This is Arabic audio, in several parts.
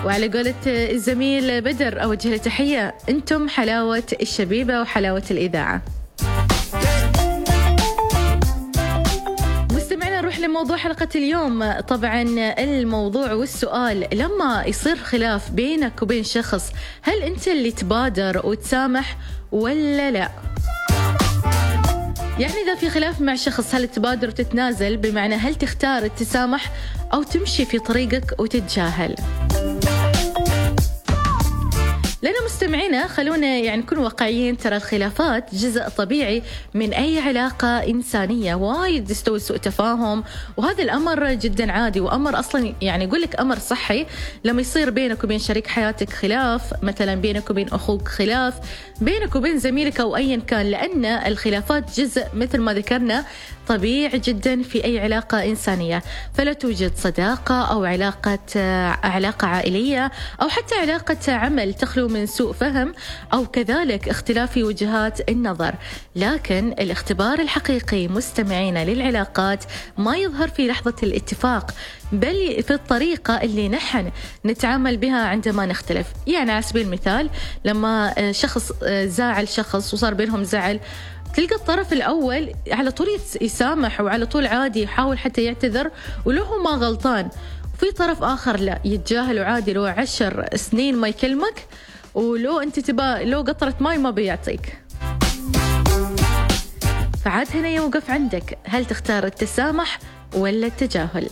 وعلى قولة الزميل بدر أوجه له تحية، أنتم حلاوة الشبيبة وحلاوة الإذاعة. مستمعنا نروح لموضوع حلقة اليوم. طبعا الموضوع والسؤال، لما يصير خلاف بينك وبين شخص هل أنت اللي تبادر وتسامح ولا لا؟ يعني إذا في خلاف مع شخص هل تبادر وتتنازل، بمعنى هل تختار التسامح أو تمشي في طريقك وتتجاهل؟ لأن مستمعينا خلونا يعني نكون واقعيين، ترى الخلافات جزء طبيعي من أي علاقة إنسانية، وايد يستوي سوء تفاهم، وهذا الأمر جدا عادي، وأمر أصلا يعني يقول لك أمر صحي لما يصير بينك وبين شريك حياتك خلاف، مثلا بينك وبين أخوك خلاف، بينك وبين زميلك أو أيا كان، لأن الخلافات جزء مثل ما ذكرنا طبيعي جدا في أي علاقة إنسانية. فلا توجد صداقة أو علاقة عائلية أو حتى علاقة عمل تخلو من سوء فهم أو كذلك اختلاف في وجهات النظر، لكن الاختبار الحقيقي مستمعين للعلاقات ما يظهر في لحظة الاتفاق، بل في الطريقة اللي نحن نتعامل بها عندما نختلف. يعني على سبيل المثال لما شخص زاعل شخص وصار بينهم زعل، تلقى الطرف الأول على طول يسامح وعلى طول عادي يحاول حتى يعتذر ولو هو ما غلطان، وفي طرف آخر لا، يتجاهل وعادي لو 10 سنين ما يكلمك، ولو أنت تبا لو قطرة ماي ما بيعطيك. فعاد هنا يوقف عندك، هل تختار التسامح ولا التجاهل؟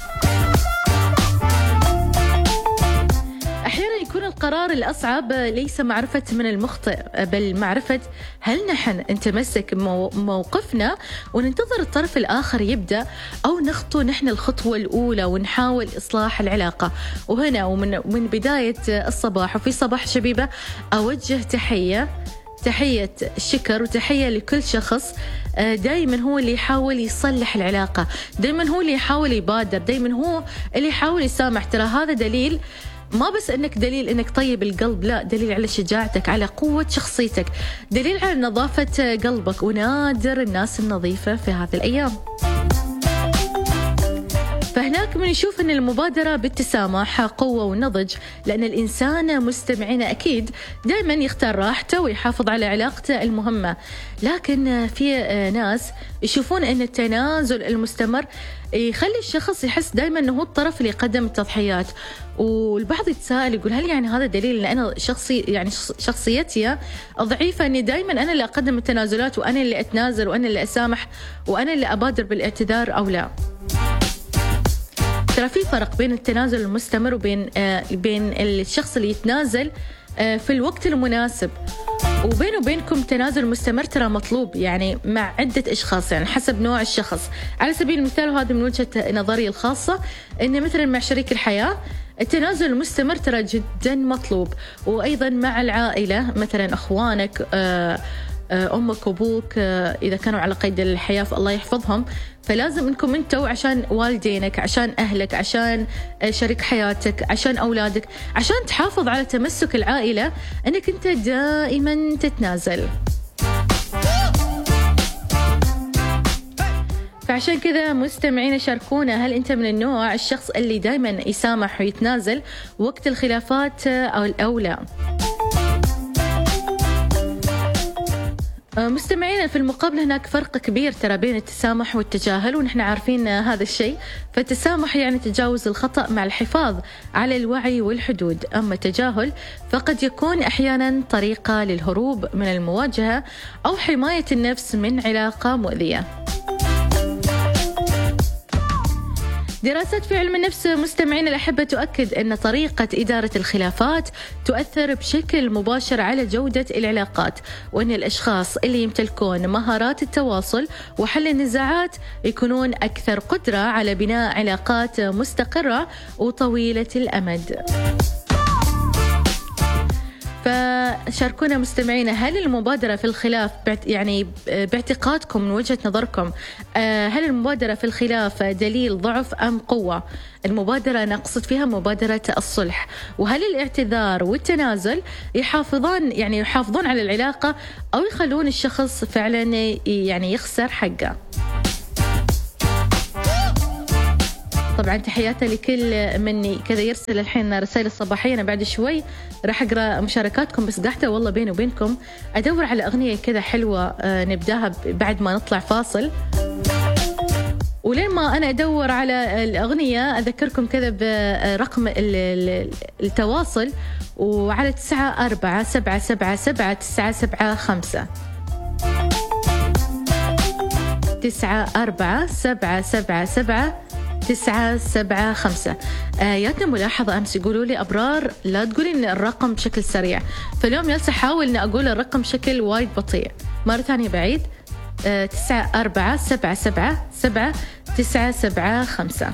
أحيانا يكون القرار الأصعب ليس معرفة من المخطئ، بل معرفة هل نحن نتمسك موقفنا وننتظر الطرف الآخر يبدأ، أو نخطو نحن الخطوة الأولى ونحاول إصلاح العلاقة. وهنا ومن بداية الصباح وفي صباح شبيبة أوجه تحية شكر وتحية لكل شخص دايما هو اللي يحاول يصلح العلاقة، دايما هو اللي يحاول يبادر، دايما هو اللي يحاول يسامح. ترى هذا دليل، ما بس انك دليل انك طيب القلب، لا، دليل على شجاعتك، على قوة شخصيتك، دليل على نظافة قلبك، ونادر الناس النظيفة في هذه الأيام. فهناك من يشوف أن المبادرة بالتسامح قوة ونضج، لأن الإنسان مستمعين أكيد دائما يختار راحته ويحافظ على علاقته المهمة، لكن في ناس يشوفون أن التنازل المستمر يخلي الشخص يحس دائما أنه هو الطرف اللي يقدم التضحيات. والبعض يتساءل يقول هل يعني هذا دليل أن أنا شخصيتي ضعيفة، أني دائما أنا اللي أقدم التنازلات وأنا اللي أتنازل وأنا اللي أسامح وأنا اللي أبادر بالاعتذار، أو لا؟ ترى في فرق بين التنازل المستمر وبين الشخص اللي يتنازل في الوقت المناسب. وبينه وبينكم تنازل مستمر ترى مطلوب، يعني مع عدة أشخاص، يعني حسب نوع الشخص. على سبيل المثال، وهذا من وجهة نظري الخاصة، إن مثلا مع شريك الحياة التنازل المستمر ترى جدا مطلوب، وأيضا مع العائلة مثلا أخوانك، أمك وأبوك إذا كانوا على قيد الحياة فالله يحفظهم، فلازم إنكم أنتوا عشان والدينك، عشان أهلك، عشان شريك حياتك، عشان أولادك، عشان تحافظ على تمسك العائلة، أنك أنت دائما تتنازل. فعشان كذا مستمعين شاركونا، هل أنت من النوع الشخص اللي دائما يسامح ويتنازل وقت الخلافات أو لا؟ مستمعين في المقابل هناك فرق كبير ترى بين التسامح والتجاهل، ونحن عارفين هذا الشيء. فالتسامح يعني تجاوز الخطأ مع الحفاظ على الوعي والحدود، أما التجاهل فقد يكون أحيانا طريقة للهروب من المواجهة أو حماية النفس من علاقة مؤذية. دراسات في علم النفس مستمعين الأحبة تؤكد أن طريقة إدارة الخلافات تؤثر بشكل مباشر على جودة العلاقات، وأن الأشخاص اللي يمتلكون مهارات التواصل وحل النزاعات يكونون أكثر قدرة على بناء علاقات مستقرة وطويلة الأمد. فشاركونا مستمعينا، هل المبادرة في الخلاف يعني باعتقادكم من وجهة نظركم هل المبادرة في الخلاف دليل ضعف أم قوة؟ المبادرة نقصد فيها مبادرة الصلح، وهل الاعتذار والتنازل يحافظون على العلاقة أو يخلون الشخص فعلا يعني يخسر حقه؟ طبعا تحياتي لكل مني كذا يرسل الحين رسائل الصباحية. أنا بعد شوي راح أقرأ مشاركاتكم، بس قاعدة والله بيني وبينكم أدور على أغنية كذا حلوة نبداها بعد ما نطلع فاصل. ولين ما أنا أدور على الأغنية أذكركم كذا برقم التواصل، وعلى 9477779975 94777975. ياتنا ملاحظة أمس يقولوا لي أبرار لا تقولين الرقم بشكل سريع، فاليوم جالسة أحاول إن أقول الرقم بشكل وايد بطيء. مرة ثانية بعيد 94777975.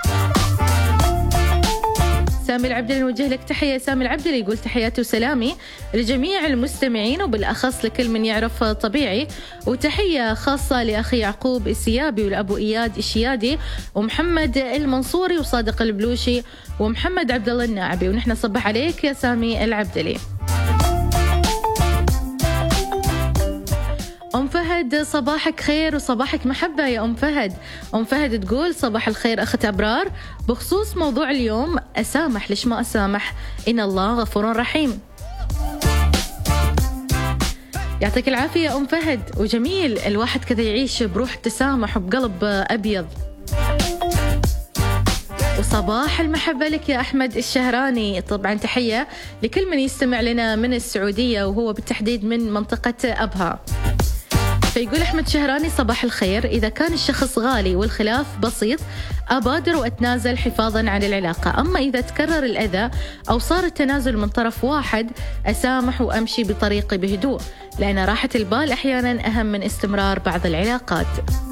سامي العبدلي نوجه لك تحية. سامي العبدلي يقول تحياتي وسلامي لجميع المستمعين وبالأخص لكل من يعرف طبيعي، وتحية خاصة لأخي يعقوب السيابي والأبو إياد الشيادي ومحمد المنصوري وصادق البلوشي ومحمد عبد الله الناعبي، ونحن صبح عليك يا سامي العبدلي. أم فهد صباحك خير وصباحك محبة يا أم فهد. أم فهد تقول صباح الخير أخت أبرار، بخصوص موضوع اليوم أسامح ليش ما أسامح، إن الله غفور رحيم. يعطيك العافية يا أم فهد، وجميل الواحد كذا يعيش بروح التسامح وبقلب أبيض. وصباح المحبة لك يا أحمد الشهراني. طبعا تحية لكل من يستمع لنا من السعودية وهو بالتحديد من منطقة أبها. فيقول أحمد شهراني صباح الخير، إذا كان الشخص غالي والخلاف بسيط أبادر وأتنازل حفاظا عن العلاقة، أما إذا تكرر الأذى أو صار التنازل من طرف واحد أسامح وأمشي بطريقي بهدوء، لأن راحة البال أحيانا أهم من استمرار بعض العلاقات.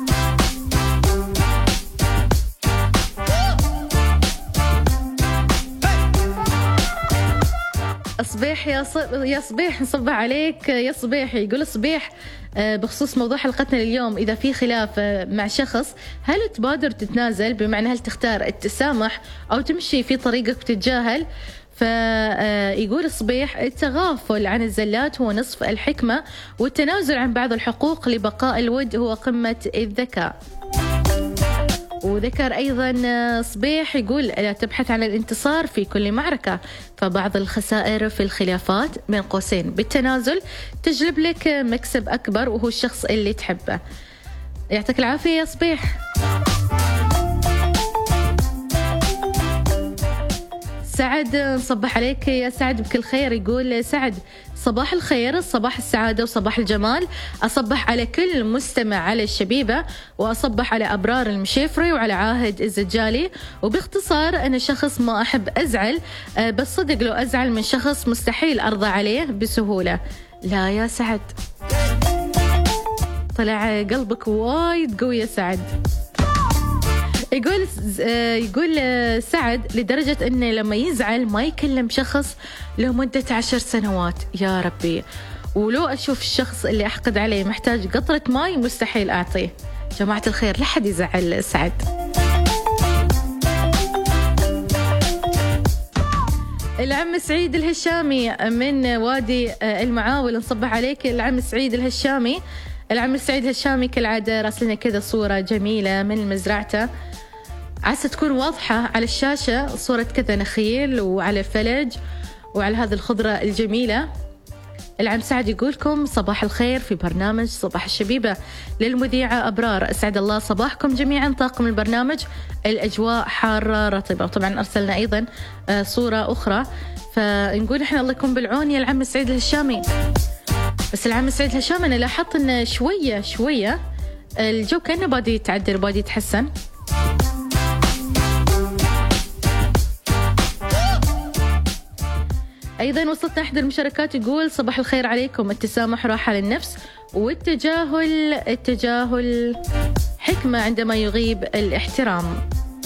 صبيح يا صبيح نصبح عليك يا صبيح. يقول صبيح بخصوص موضوع حلقتنا اليوم، إذا في خلاف مع شخص هل تبادر تتنازل، بمعنى هل تختار التسامح أو تمشي في طريقك وتتجاهل؟ فيقول صبيح التغافل عن الزلات هو نصف الحكمة، والتنازل عن بعض الحقوق لبقاء الود هو قمة الذكاء. وذكر أيضا صبيح يقول لا تبحث عن الانتصار في كل معركة، فبعض الخسائر في الخلافات بين قوسين بالتنازل تجلب لك مكسب أكبر وهو الشخص اللي تحبه. يعطيك العافية يا صبيح. سعد نصبح عليك يا سعد بكل خير. يقول سعد صباح الخير، صباح السعادة وصباح الجمال، أصبح على كل مستمع على الشبيبة، وأصبح على أبرار المشيفري وعلى عاهد الزجالي. وباختصار أنا شخص ما أحب أزعل، بس صدق لو أزعل من شخص مستحيل أرضى عليه بسهولة. لا يا سعد، طلع قلبك وايد قوي يا سعد. يقول سعد لدرجة أنه لما يزعل ما يكلم شخص لمدة 10 سنوات. يا ربي، ولو أشوف الشخص اللي أحقد عليه محتاج قطرة ماي مستحيل أعطيه. جماعة الخير لا حد يزعل سعد. العم سعيد الهشامي من وادي المعاول نصبح عليك العم سعيد الهشامي. العم سعيد الهشامي كالعادة راسلنا كذا صورة جميلة من مزرعته، عسى تكون واضحة على الشاشة، صورة كذا نخيل وعلى فلج وعلى هذه الخضرة الجميلة. العم سعد يقولكم صباح الخير في برنامج صباح الشبيبة للمذيعة أبرار، أسعد الله صباحكم جميعا طاقم البرنامج، الأجواء حارة رطبة. وطبعا أرسلنا أيضا صورة أخرى، فنقول إحنا الله يكون بالعون يا العم سعيد الهشامي. بس العم سعيد الهشامي أنا لاحظت إن شوية الجو كأنه بادي يتعدل وبادي يتحسن. أيضا وصلتنا أحد المشاركات يقول صباح الخير عليكم، التسامح راحة للنفس، والتجاهل حكمة عندما يغيب الاحترام.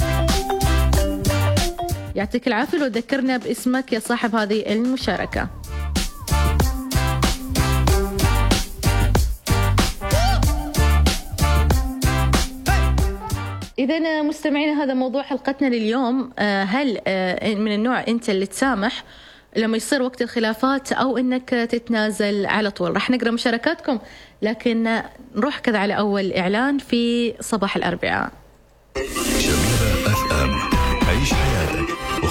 يعطيك العافية وذكرنا باسمك يا صاحب هذه المشاركة. إذا مستمعين هذا موضوع حلقتنا لليوم، هل من النوع أنت اللي تسامح لما يصير وقت الخلافات أو أنك تتنازل على طول؟ رح نقرأ مشاركاتكم، لكن نروح كذا على أول إعلان في صباح الأربعاء.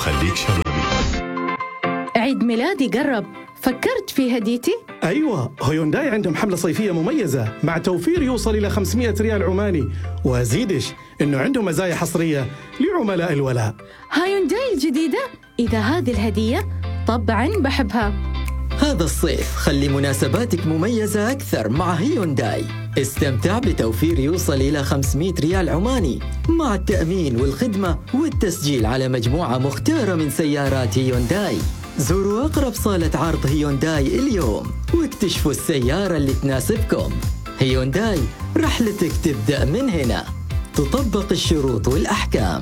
وخليك شبابي. عيد ميلادي قرب، فكرت في هديتي؟ أيوة، هيونداي عندهم حملة صيفية مميزة مع توفير يوصل إلى 500 ريال عماني، وأزيدش إنه عندهم مزايا حصرية لعملاء الولاء. هيونداي الجديدة؟ إذا هذه الهدية طبعاً بحبها. هذا الصيف خلي مناسباتك مميزة أكثر مع هيونداي. استمتع بتوفير يوصل إلى 500 ريال عماني مع التأمين والخدمة والتسجيل على مجموعة مختارة من سيارات هيونداي. زوروا أقرب صالة عرض هيونداي اليوم واكتشفوا السيارة اللي تناسبكم. هيونداي، رحلتك تبدأ من هنا. تطبق الشروط والأحكام.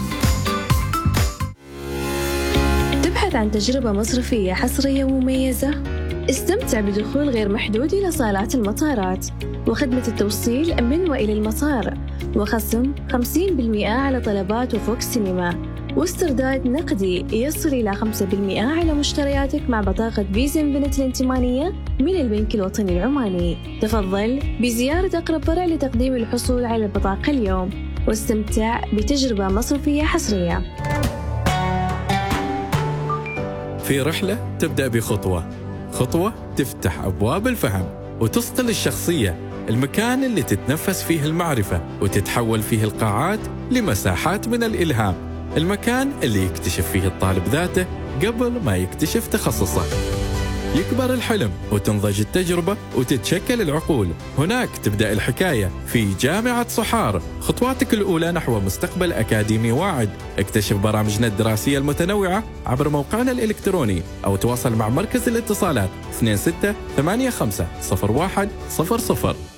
تبحث عن تجربة مصرفية حصرية ومميزة؟ استمتع بدخول غير محدود إلى صالات المطارات وخدمة التوصيل من وإلى المطار، وخصم 50% على طلبات وفوكس سينما، واسترداد نقدي يصل إلى 5% على مشترياتك مع بطاقة فيزا انفينيتي الائتمانية من البنك الوطني العماني. تفضل بزيارة أقرب فرع لتقديم الحصول على البطاقة اليوم، واستمتع بتجربة مصرفية حصرية. في رحلة تبدأ بخطوة، خطوة تفتح أبواب الفهم وتصقل الشخصية، المكان اللي تتنفس فيه المعرفة وتتحول فيه القاعات لمساحات من الإلهام، المكان اللي يكتشف فيه الطالب ذاته قبل ما يكتشف تخصصه. يكبر الحلم وتنضج التجربة وتتشكل العقول. هناك تبدأ الحكاية في جامعة صحار، خطواتك الأولى نحو مستقبل أكاديمي واعد. اكتشف برامجنا الدراسية المتنوعة عبر موقعنا الإلكتروني أو تواصل مع مركز الاتصالات 2685 0100.